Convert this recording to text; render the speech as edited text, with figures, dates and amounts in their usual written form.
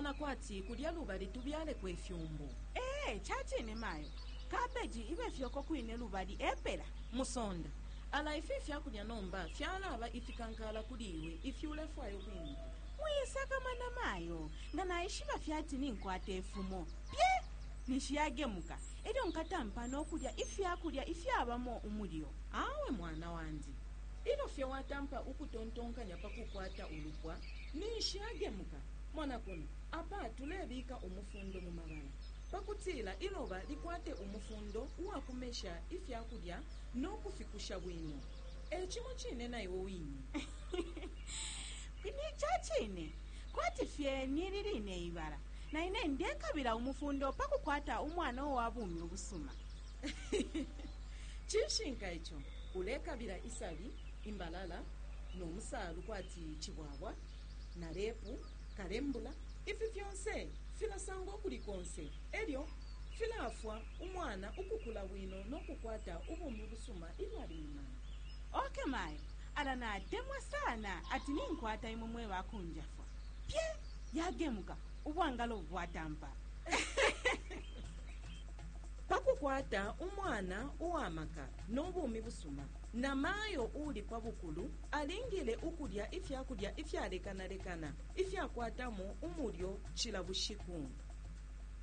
mwana kwati kulya lubali tubyale kwefyumbu. Chachine mayo kabeji ibe fyoko kuine lubali epera Musonda ala ifi fyakulya nomba fyalaba ifikankala kuliwe ifyulefwayo kwini muyisaka mwana mayo nganaishiba fyati ninkwate efumo pye nishiyagemuka eryo nkatampa n'okulya ifyakulya ifyabamo umulyo. awe mwana wandi ilo fye watampa ukutontonkanya pakukwata ulupwa nishiyagemuka mwana kuno apa tulebika umufundo mu mabala pakutila iloba likwate umufundo uwakumesha ifyakulya n'okufikusha bwino echimu chine naiwo winyi ni chachine kwati fye niriline ibara naine ndekabira umufundo pakukwata umwana owabumi obusuma. chishinka icho ulekabira isabi imbalala n'omusalu kwati chibwabwa na repu kalembula ifi fyonse filasango kulikonse elyo filafwa umwana ukukula bwino n'okukwata ubumi busuma ilwali mimana. Okay mayo ala natemwa sana ati ninkwata imumwe bakunjafwa pye yagemuka ubwangalo bwatampa pakukwata umwana uwamaka n'obumi busuma na mayo uli pabukulu alingile ukulya ifyakulya ifyalekanalekana ifyakwatamo umulyo chila bushiku.